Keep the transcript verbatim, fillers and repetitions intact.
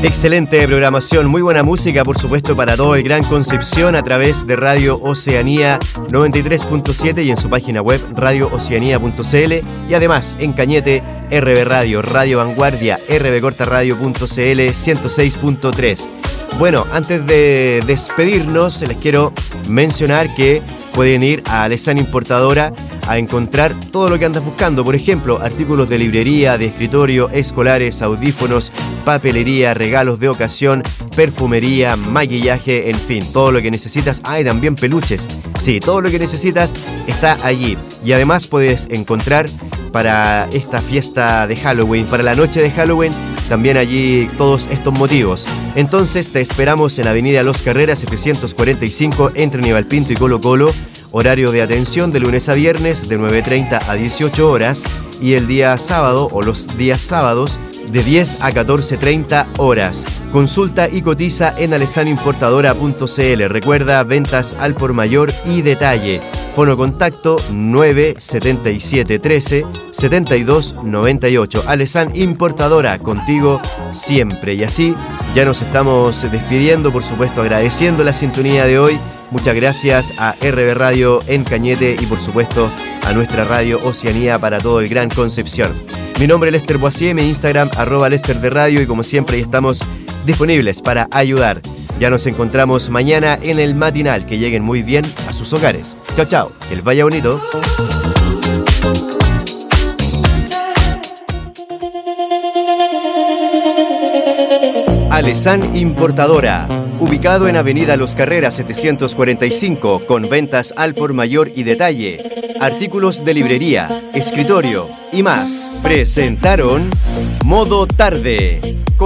Excelente programación, muy buena música, por supuesto, para todo el Gran Concepción a través de Radio Oceanía noventa y tres punto siete y en su página web radio oceanía punto c l y además en Cañete, R B Radio, Radio Vanguardia, r b corta radio punto c l ciento seis punto tres. Bueno, antes de despedirnos, les quiero mencionar que pueden ir a Alessan Importadora a encontrar todo lo que andas buscando. Por ejemplo, artículos de librería, de escritorio, escolares, audífonos, papelería, regalos de ocasión, perfumería, maquillaje, en fin, todo lo que necesitas. Ah, y también peluches. Sí, todo lo que necesitas está allí. Y además puedes encontrar para esta fiesta de Halloween, para la noche de Halloween, también allí todos estos motivos. Entonces te esperamos en Avenida Los Carreras setecientos cuarenta y cinco entre Aníbal Pinto y Colo Colo. Horario de atención de lunes a viernes de nueve treinta a dieciocho horas y el día sábado o los días sábados de diez a catorce treinta horas. Consulta y cotiza en alessan importadora punto c l. Recuerda, ventas al por mayor y detalle. Fono contacto nueve siete siete uno tres siete dos nueve ocho. Alessan Importadora, contigo siempre. Y así ya nos estamos despidiendo, por supuesto agradeciendo la sintonía de hoy. Muchas gracias a R B Radio en Cañete y por supuesto a nuestra Radio Oceanía para todo el Gran Concepción. Mi nombre es Lester Boisier, mi Instagram arroba Lester de Radio y como siempre estamos disponibles para ayudar. Ya nos encontramos mañana en el matinal. Que lleguen muy bien a sus hogares. Chao, chao. Que les vaya bonito. Alessan Importadora, ubicado en Avenida Los Carreras setecientos cuarenta y cinco, con ventas al por mayor y detalle, artículos de librería, escritorio y más. Presentaron Modo Tarde.